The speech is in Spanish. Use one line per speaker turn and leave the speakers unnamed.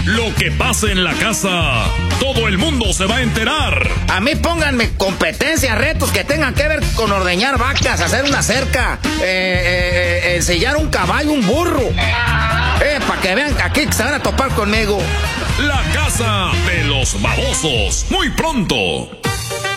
Lo que pasa en la casa, todo el mundo se va a enterar.
A mí pónganme competencias, retos que tengan que ver con ordeñar vacas, hacer una cerca, ensillar un caballo, un burro. Para que vean aquí que se van a topar conmigo.
La casa de los babosos, muy pronto.